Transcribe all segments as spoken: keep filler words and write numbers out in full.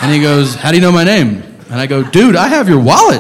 And he goes, how do you know my name? And I go, dude, I have your wallet.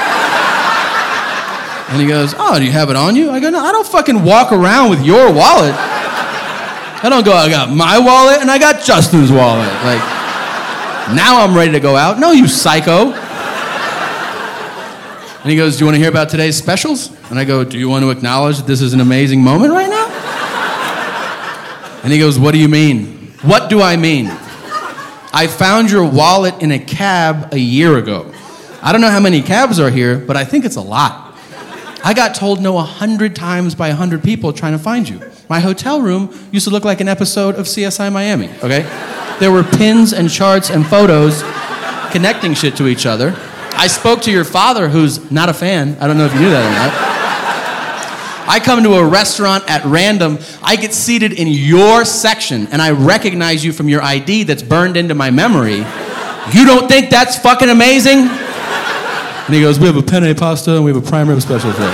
And he goes, oh, do you have it on you? I go, no, I don't fucking walk around with your wallet. I don't go, I got my wallet and I got Justin's wallet. Like, now I'm ready to go out. No, you psycho. And he goes, do you want to hear about today's specials? And I go, do you want to acknowledge that this is an amazing moment right now? And he goes, what do you mean? What do I mean? I found your wallet in a cab a year ago. I don't know how many cabs are here, but I think it's a lot. I got told no a hundred times by a hundred people trying to find you. My hotel room used to look like an episode of C S I Miami, okay? There were pins and charts and photos connecting shit to each other. I spoke to your father, who's not a fan. I don't know if you knew that or not. I come to a restaurant at random. I get seated in your section, and I recognize you from your I D that's burned into my memory. You don't think that's fucking amazing? And he goes, we have a penne pasta and we have a prime rib special for it.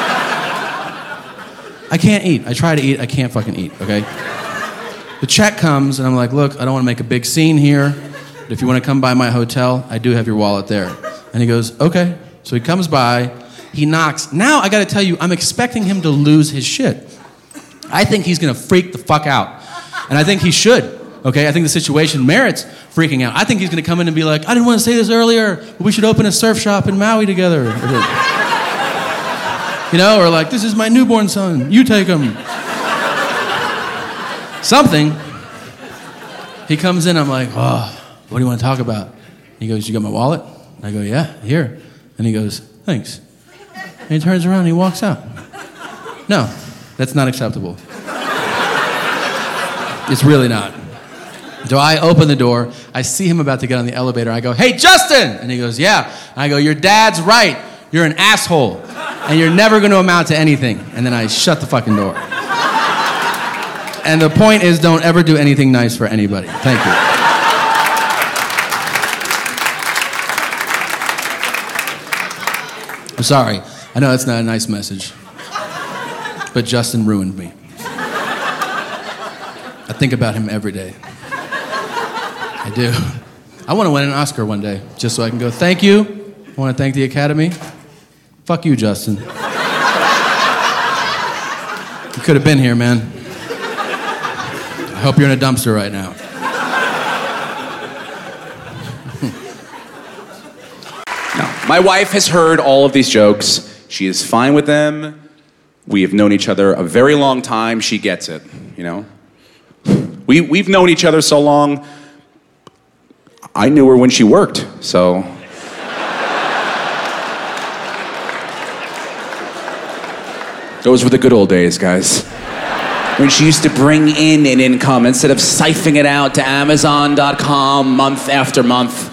I can't eat. I try to eat. I can't fucking eat, okay? The check comes, and I'm like, look, I don't want to make a big scene here, but if you want to come by my hotel, I do have your wallet there. And he goes, okay. So he comes by, he knocks. Now, I got to tell you, I'm expecting him to lose his shit. I think he's going to freak the fuck out. And I think he should. Okay, I think the situation merits freaking out. I think he's going to come in and be like, I didn't want to say this earlier, but we should open a surf shop in Maui together. You know, or like, this is my newborn son. You take him. Something. He comes in, I'm like, oh, what do you want to talk about? He goes, you got my wallet? I go, yeah, here. And he goes, thanks. And he turns around and he walks out. No, that's not acceptable. It's really not. So I open the door, I see him about to get on the elevator, I go, hey, Justin! And he goes, yeah. And I go, your dad's right. You're an asshole. And you're never going to amount to anything. And then I shut the fucking door. And the point is, don't ever do anything nice for anybody. Thank you. I'm sorry. I know that's not a nice message. But Justin ruined me. I think about him every day. I do. I want to win an Oscar one day, just so I can go, thank you. I want to thank the Academy. Fuck you, Justin. You could have been here, man. I hope you're in a dumpster right now. No. My wife has heard all of these jokes. She is fine with them. We have known each other a very long time. She gets it, you know? We, we've known each other so long, I knew her when she worked, so. Those were the good old days, guys. When she used to bring in an income instead of siphoning it out to Amazon dot com month after month.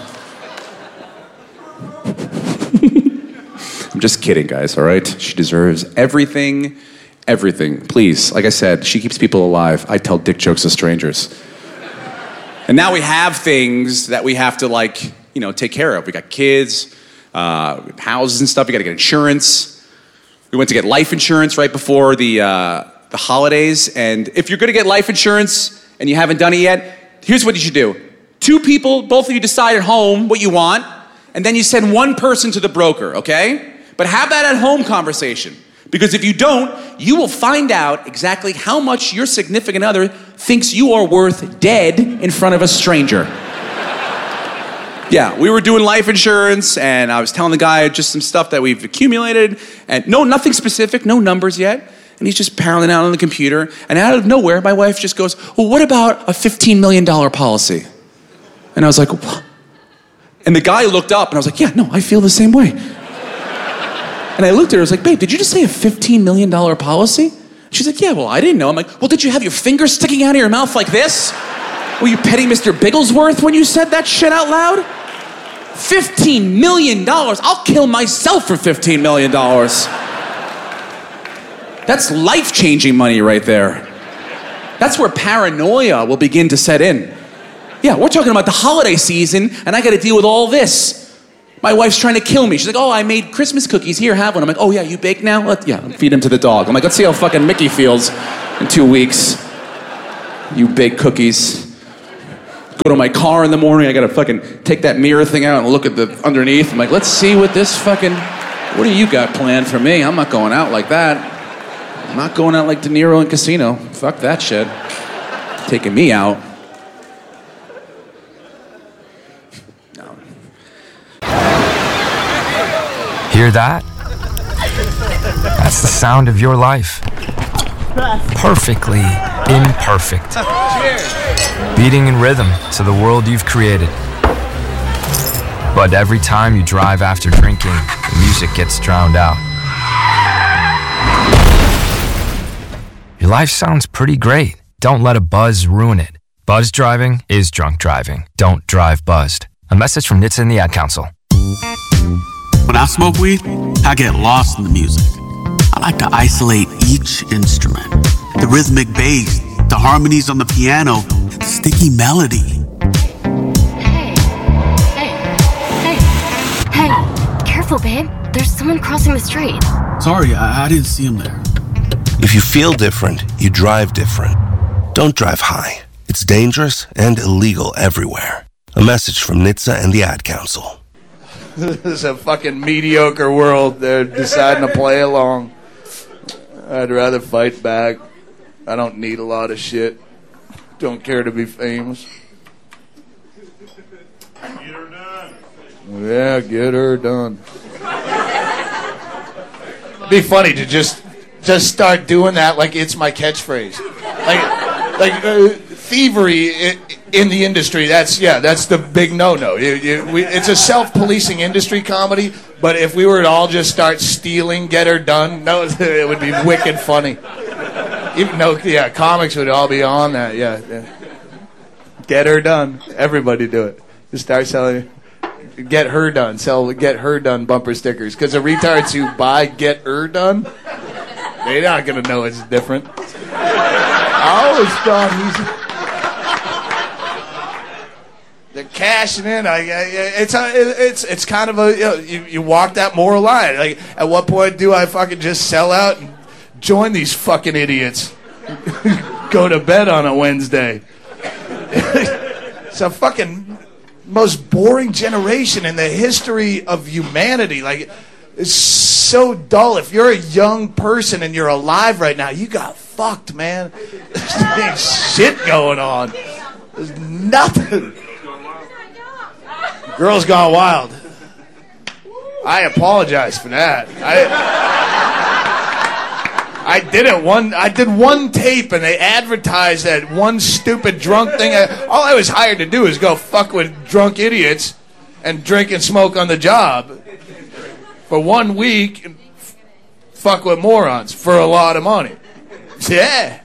I'm just kidding, guys, all right? She deserves everything, everything. Please, like I said, she keeps people alive. I tell dick jokes to strangers. And now we have things that we have to, like, you know, take care of. We got kids, uh, houses and stuff. We got to get insurance. We went to get life insurance right before the uh, the holidays. And if you're going to get life insurance and you haven't done it yet, here's what you should do. Two people, both of you decide at home what you want, and then you send one person to the broker, okay? But have that at home conversation. Because if you don't, you will find out exactly how much your significant other thinks you are worth dead in front of a stranger. Yeah, we were doing life insurance, and I was telling the guy just some stuff that we've accumulated, and no, nothing specific, no numbers yet. And he's just pounding out on the computer, and out of nowhere, my wife just goes, well, what about a fifteen million dollars policy? And I was like, what? And the guy looked up, and I was like, yeah, no, I feel the same way. And I looked at her, I was like, babe, did you just say a fifteen million dollars policy? She's like, yeah, well, I didn't know. I'm like, well, did you have your fingers sticking out of your mouth like this? Were you petting Mister Bigglesworth when you said that shit out loud? fifteen million dollars? I'll kill myself for fifteen million dollars. That's life-changing money right there. That's where paranoia will begin to set in. Yeah, we're talking about the holiday season, and I got to deal with all this. My wife's trying to kill me. She's like, oh, I made Christmas cookies. Here, have one. I'm like, oh, yeah, you bake now? Let, yeah, feed them to the dog. I'm like, let's see how fucking Mickey feels in two weeks. You bake cookies. Go to my car in the morning, I gotta fucking take that mirror thing out and look at the underneath. I'm like, let's see what this fucking, what do you got planned for me? I'm not going out like that. I'm not going out like De Niro in Casino. Fuck that shit. Taking me out. No. Hear that? That's the sound of your life. Perfectly imperfect. Beating in rhythm to the world you've created. But every time you drive after drinking, the music gets drowned out. Your life sounds pretty great. Don't let a buzz ruin it. Buzz driving is drunk driving. Don't drive buzzed. A message from N H T S A and the Ad Council. When I smoke weed, I get lost in the music. I like to isolate each instrument. The rhythmic bass, the harmonies on the piano, the sticky melody. Hey, hey, hey, hey, careful, babe. There's someone crossing the street. Sorry, I, I didn't see him there. If you feel different, you drive different. Don't drive high. It's dangerous and illegal everywhere. A message from N H T S A and the Ad Council. This is a fucking mediocre world. They're deciding to play along. I'd rather fight back. I don't need a lot of shit. Don't care to be famous. Get her done. Yeah, get her done. It'd be funny to just just start doing that like it's my catchphrase. Like, like uh, thievery in the industry, that's, yeah, that's the big no-no. You, you, we, it's a self-policing industry comedy, but if we were to all just start stealing, get her done, no, it would be wicked funny. Even though, yeah, comics would all be on that, yeah. yeah. Get her done. Everybody do it. Just start selling, get her done. Sell get her done bumper stickers. Because the retards who buy get her done, they're not going to know it's different. I always thought he's... They're cashing in. I, I, it's a, it's it's kind of a, you know, you, you walk that moral line. Like, at what point do I fucking just sell out and join these fucking idiots? Go to bed on a Wednesday. It's a fucking most boring generation in the history of humanity. Like, it's so dull. If you're a young person and you're alive right now, you got fucked, man. There's shit going on. There's nothing. Girls Gone Wild. I apologize for that. I I did it one. I did one tape, and they advertised that one stupid drunk thing. I, all I was hired to do is go fuck with drunk idiots and drink and smoke on the job for one week and f- fuck with morons for a lot of money. Yeah.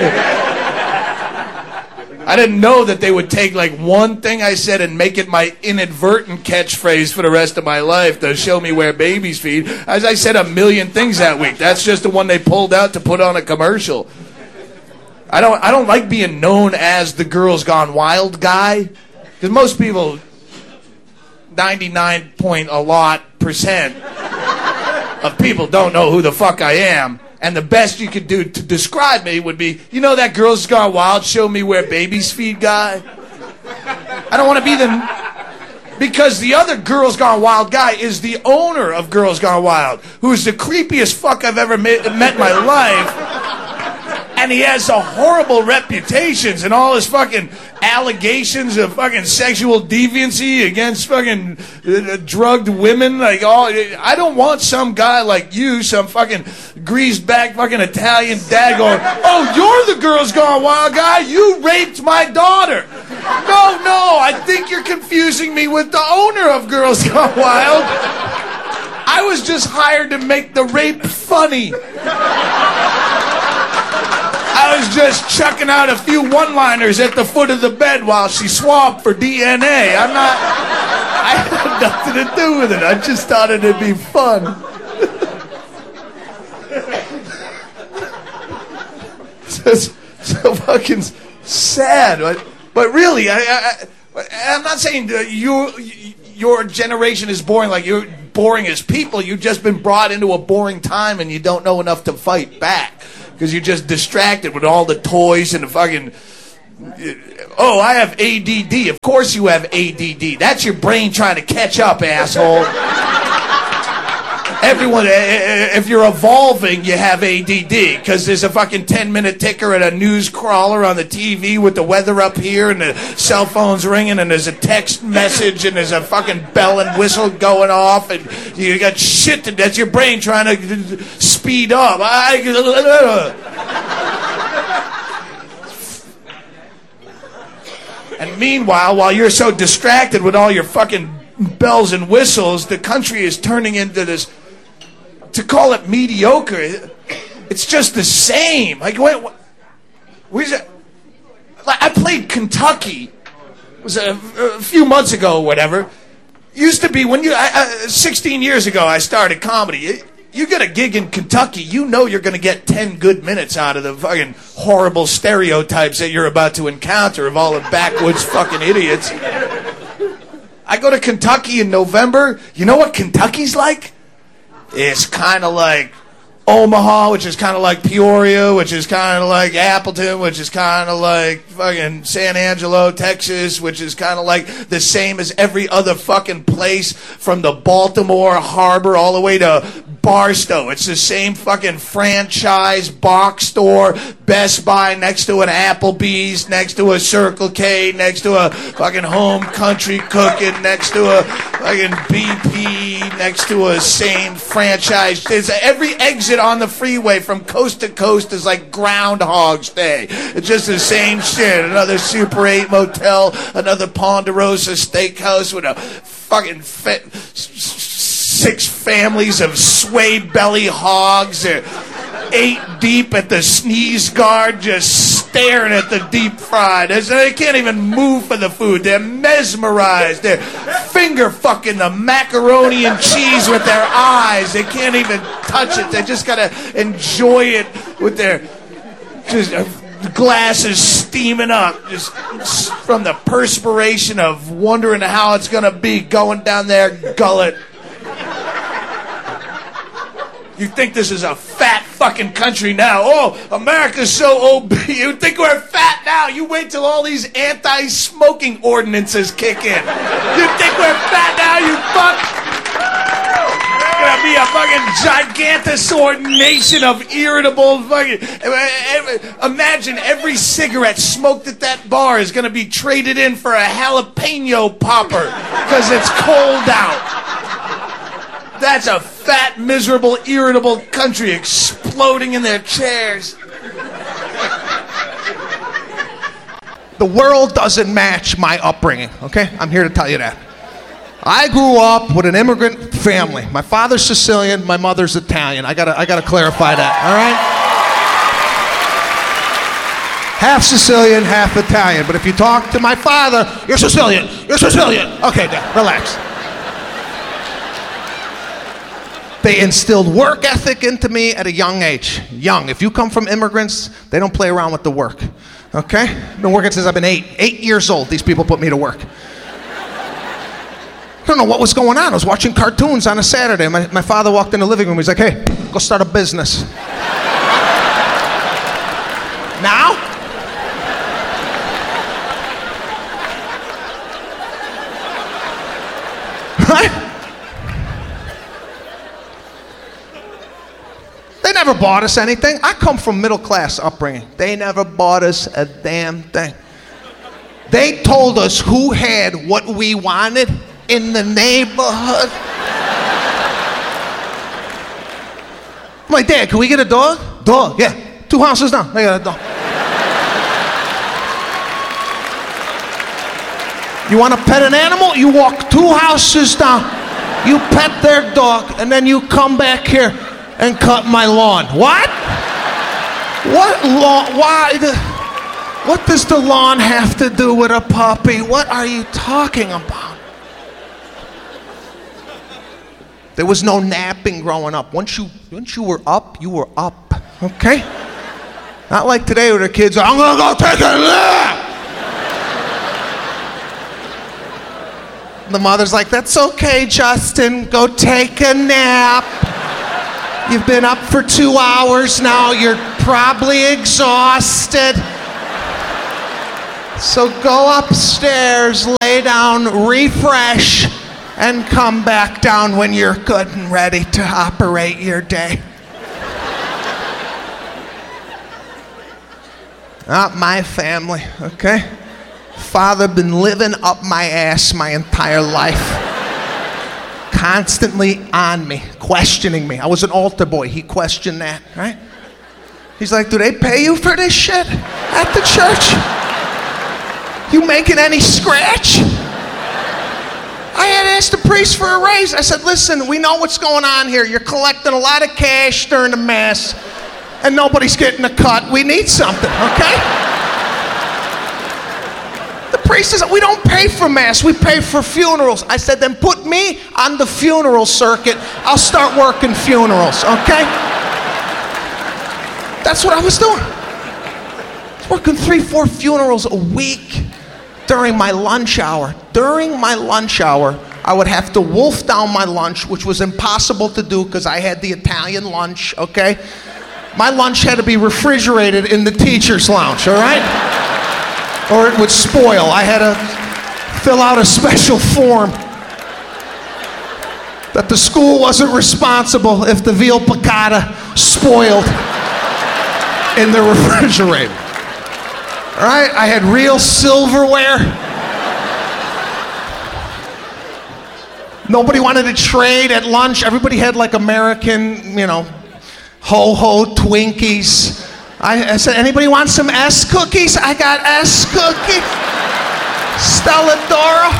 I didn't know that they would take like one thing I said and make it my inadvertent catchphrase for the rest of my life to show me where babies feed. As I said a million things that week. That's just the one they pulled out to put on a commercial. I don't I don't like being known as the Girls Gone Wild guy. Because most people, ninety-nine point a lot percent of people don't know who the fuck I am. And the best you could do to describe me would be, you know that Girls Gone Wild, show me where babies feed guy? I don't want to be the... Because the other Girls Gone Wild guy is the owner of Girls Gone Wild, who is the creepiest fuck I've ever met, met in my life. And he has a horrible reputations and all his fucking allegations of fucking sexual deviancy against fucking uh, drugged women. Like, all, I don't want some guy like you, some fucking greased back fucking Italian dad going, oh, you're the Girls Gone Wild guy? You raped my daughter. No, no, I think you're confusing me with the owner of Girls Gone Wild. I was just hired to make the rape funny. I was just chucking out a few one-liners at the foot of the bed while she swabbed for D N A. I'm not... I had nothing to do with it. I just thought it'd be fun. It's so fucking sad. But, but really, I, I, I'm not saying you, your generation is boring like you're boring as people. You've just been brought into a boring time and you don't know enough to fight back. Because you're just distracted with all the toys and the fucking Oh, I have A D D. Of course you have A D D. That's your brain trying to catch up, asshole. Everyone, if you're evolving, you have A D D, because there's a fucking ten-minute ticker and a news crawler on the T V with the weather up here and the cell phone's ringing and there's a text message and there's a fucking bell and whistle going off and you got shit to, that's your brain trying to speed up. And meanwhile, while you're so distracted with all your fucking bells and whistles, the country is turning into this, to call it mediocre, it's just the same. Like, wait, what, where's it? Like, I played Kentucky, it was a, a few months ago or whatever. Used to be, when you, I, I, sixteen years ago, I started comedy. You get a gig in Kentucky, you know you're going to get ten good minutes out of the fucking horrible stereotypes that you're about to encounter of all the backwoods fucking idiots. I go to Kentucky in November. You know what Kentucky's like? It's kind of like Omaha, which is kind of like Peoria, which is kind of like Appleton, which is kind of like fucking San Angelo, Texas, which is kind of like the same as every other fucking place from the Baltimore Harbor all the way to Barstow. It's the same fucking franchise box store, Best Buy next to an Applebee's, next to a Circle K, next to a fucking Home Country Cooking, next to a fucking B P, next to a same franchise. There's every exit on the freeway from coast to coast is like Groundhog's Day. It's just the same shit. Another Super eight motel, another Ponderosa steakhouse with a fucking fa- six families of suede belly hogs, uh, eight deep at the sneeze guard, just staring at the deep fried. They can't even move for the food. They're mesmerized. They're finger fucking the macaroni and cheese with their eyes. They can't even touch it. They just gotta enjoy it with their just uh, glasses steaming up, just from the perspiration of wondering how it's gonna be going down their gullet. You think this is a fat fucking country now. Oh, America's so obese. You think we're fat now. You wait till all these anti-smoking ordinances kick in. You think we're fat now, you fuck? It's gonna be a fucking gigantosaur nation of irritable fucking... Imagine every cigarette smoked at that bar is gonna be traded in for a jalapeno popper because it's cold out. That's a fat, miserable, irritable country exploding in their chairs. The world doesn't match my upbringing, okay? I'm here to tell you that. I grew up with an immigrant family. My father's Sicilian, my mother's Italian. I gotta, I gotta clarify that, all right? Half Sicilian, half Italian. But if you talk to my father, you're Sicilian, you're Sicilian. Okay, Dad, relax. They instilled work ethic into me at a young age. Young. If you come from immigrants, they don't play around with the work. Okay? I've been working since I've been eight. Eight years old, these people put me to work. I don't know what was going on. I was watching cartoons on a Saturday. My, my father walked in the living room. He's like, hey, go start a business. Now? Right? They never bought us anything. I come from middle class upbringing. They never bought us a damn thing. They told us who had what we wanted in the neighborhood. I'm like, Dad, can we get a dog? Dog, yeah. Two houses down. I got a dog. You want to pet an animal? You walk two houses down. You pet their dog, and then you come back here and cut my lawn. What? What lawn? Why? The, what does the lawn have to do with a puppy? What are you talking about? There was no napping growing up. Once you, once you were up, you were up. Okay? Not like today where the kids are, I'm gonna go take a nap. The mother's like, that's okay, Justin. Go take a nap. You've been up for two hours now. You're probably exhausted. So go upstairs, lay down, refresh, and come back down when you're good and ready to operate your day. Not my family, okay? Father been living up my ass my entire life. Constantly on me, questioning me. I was an altar boy, he questioned that, right? He's like, do they pay you for this shit at the church? You making any scratch? I had asked the priest for a raise. I said, listen, we know what's going on here. You're collecting a lot of cash during the mass, and nobody's getting a cut. We need something, okay? The priest says, we don't pay for mass, we pay for funerals. I said, then put me on the funeral circuit. I'll start working funerals, okay? That's what I was doing. I was working three, four funerals a week during my lunch hour. During my lunch hour, I would have to wolf down my lunch, which was impossible to do because I had the Italian lunch, okay? My lunch had to be refrigerated in the teacher's lounge, all right? Or it would spoil. I had to fill out a special form that the school wasn't responsible if the veal piccata spoiled in the refrigerator. All right, I had real silverware. Nobody wanted to trade at lunch. Everybody had like American, you know, ho-ho Twinkies. I, I said, anybody want some S cookies? I got S cookies. Stella Doro.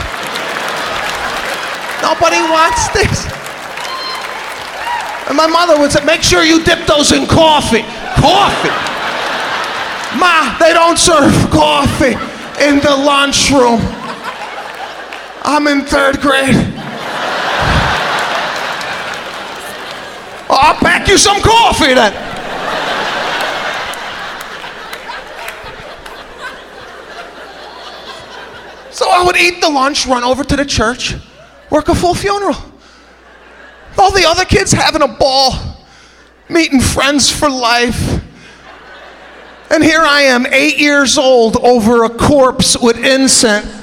Nobody wants this. And my mother would say, make sure you dip those in coffee. Coffee. Ma, they don't serve coffee in the lunchroom. I'm in third grade. Oh, I'll pack you some coffee then. So I would eat the lunch, run over to the church, work a full funeral. All the other kids having a ball, meeting friends for life. And here I am, eight years old, over a corpse with incense,